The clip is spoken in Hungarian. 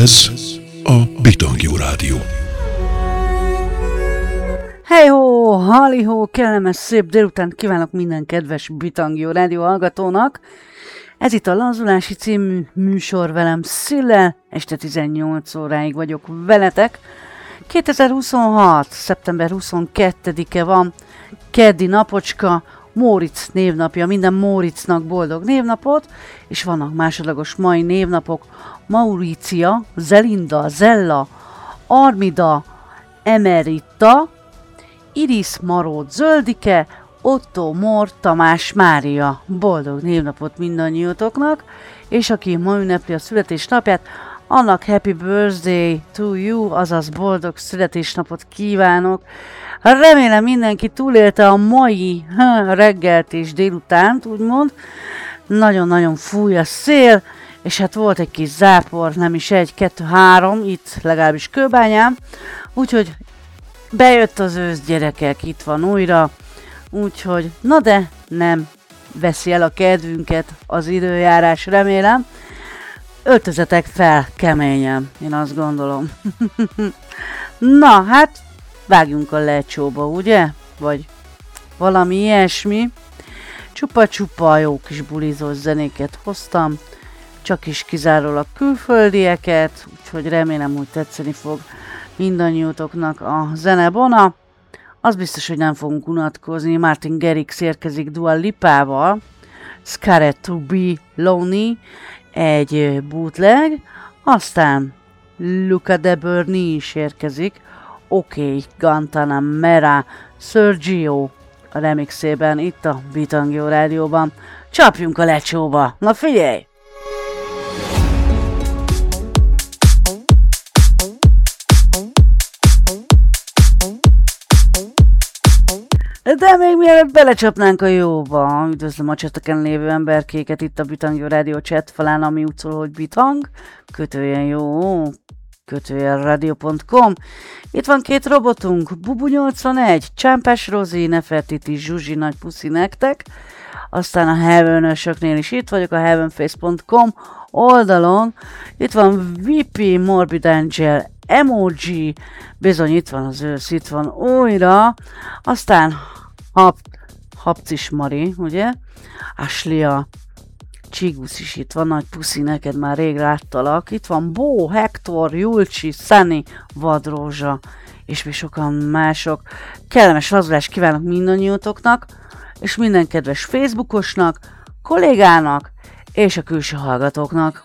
Ez a Bitangjú Rádió. Hey-ho, halli-ho, kellemes szép délután kívánok minden kedves Bitangjú Rádió hallgatónak. Ez itt a Lazulási című műsor velem Szillel, este 18 óráig vagyok veletek. 2026. szeptember 22-e van, keddi napocska, Móricz névnapja, minden Móricznak boldog névnapot, és vannak másodlagos mai névnapok, Maurícia, Zelinda, Zella, Armida, Emerita, Iris, Marót, Zöldike, Otto, Mór, Tamás, Mária. Boldog névnapot mindannyiótoknak, és aki ma ünnepli a születésnapját, annak happy birthday to you, azaz boldog születésnapot kívánok. Remélem mindenki túlélte a mai reggelt és délutánt, úgymond. Nagyon-nagyon fúj a szél, és hát volt egy kis zápor, nem is egy, 2, 3, itt legalábbis Kőbányán. Úgyhogy bejött az ősz, gyerekek, itt van újra. Úgyhogy, na de nem veszi el a kedvünket az időjárás, remélem. Öltözetek fel keményen, én azt gondolom. Na, hát vágjunk a lecsóba, ugye? Vagy valami ilyesmi. Csupa-csupa jó kis bulizós zenéket hoztam, csak is kizárólag külföldieket, úgyhogy remélem, hogy tetszeni fog mindannyiótoknak a zenebona. Az biztos, hogy nem fogunk unatkozni, Martin Garrix érkezik Dua Lipával, Scared to be Lonely, egy bootleg, aztán Luca De Berni is érkezik, OK, Guantanamera, Sergio a remixében itt a Bitangjú Rádióban. Csapjunk a lecsóba, na figyelj! De még mielőtt belecsapnánk a jóba, üdvözlöm a cseteken lévő emberkéket itt a Bitangjú Rádió chat falán, ami úgy szól, hogy bitang, _jó, _radio.com. Itt van két robotunk, Bubu 81, Csámpás Rozi, Nefertiti, Zsuzsi, nagy puszi nektek. Aztán a Heaven-ösöknél is itt vagyok, a heavenface.com oldalon. Itt van VP, Morbid Angel, Emoji, bizony itt van az ősz, itt van újra. Aztán Hapcis Mari, ugye? Aslia, Csigusz is itt van, nagy puszi, neked már rég láttalak. Itt van Bó, Hector, Julcsi, Sunny, Vadrózsa, és mi sokan mások. Kellemes lazulást kívánok mindannyiótoknak, és minden kedves Facebookosnak, kollégának, és a külső hallgatóknak.